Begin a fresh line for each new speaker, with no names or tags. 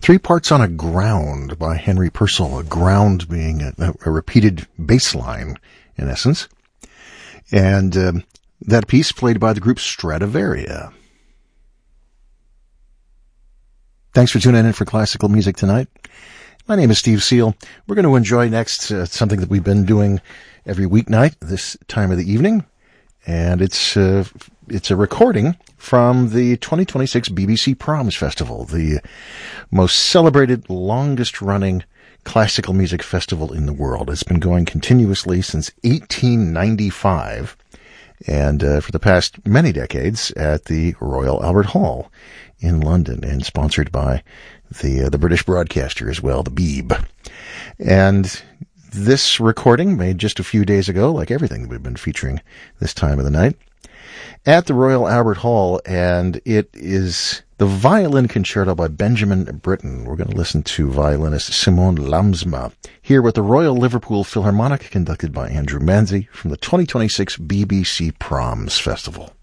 Three parts on a ground by Henry Purcell, a ground being a repeated bass line, in essence. And that piece played by the group Stradivaria. Thanks for tuning in for classical music tonight. My name is Steve Seal. We're going to enjoy next something that we've been doing every weeknight this time of the evening. And it's a recording from the 2026 BBC Proms Festival, the most celebrated, longest-running classical music festival in the world. It's been going continuously since 1895, and for the past many decades at the Royal Albert Hall in London, and sponsored by the British broadcaster as well, the Beeb. And this recording, made just a few days ago, like everything that we've been featuring this time of the night, at the Royal Albert Hall, and it is the Violin Concerto by Benjamin Britten. We're going to listen to violinist Simone Lamsma, here with the Royal Liverpool Philharmonic, conducted by Andrew Manzi, from the 2026 BBC Proms Festival.